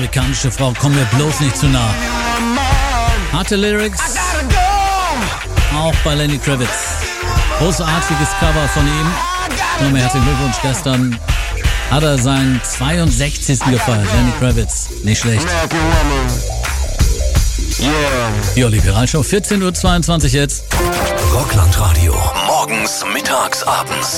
amerikanische Frau, komm mir bloß nicht zu nah. Harte Lyrics, auch bei Lenny Kravitz. Großartiges Cover von ihm. Nochmal herzlichen Glückwunsch, gestern hat er seinen 62. gefeiert. Lenny Kravitz, nicht schlecht. Die Olli Piral Show, 14:22 Uhr jetzt. Rockland Radio, morgens, mittags, abends.